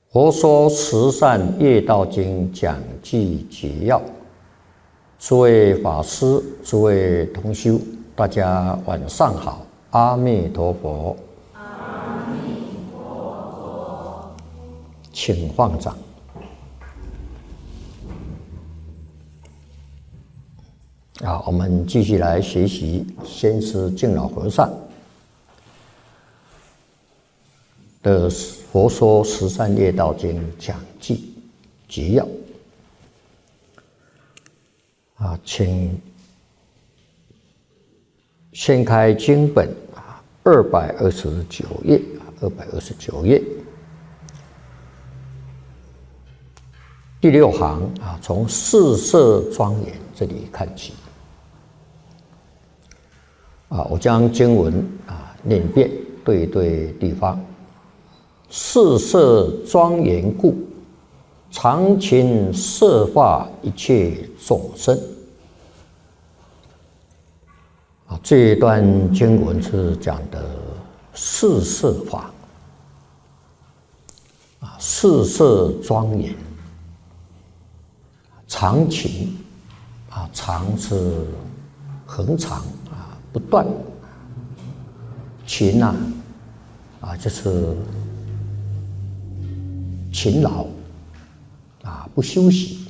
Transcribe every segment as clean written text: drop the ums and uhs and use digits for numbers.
佛说慈善业道经讲记解要，诸位法师、诸位同修，大家晚上好，阿弥陀佛。 阿弥陀佛。 请放掌。我们继续来学习先师净老和尚的《佛说十善业道经》讲记解要。请掀开经本229页，229页第6行从四摄庄严这里看起。我将经文念遍，对对地方。四摄庄严故，常勤摄化一切众生。这一段经文是讲的四摄法，四摄庄严，常勤常是恒常不断，勤就是勤劳不休息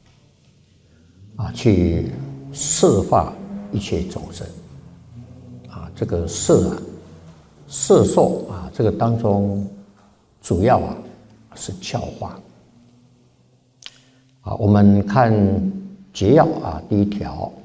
去摄化一切众生这个摄受这个当中主要是教化。我们看解要第一条。